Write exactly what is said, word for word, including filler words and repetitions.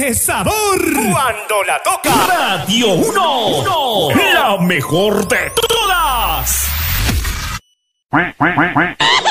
¡Qué sabor! Cuando la toca Radio uno, la mejor de todas.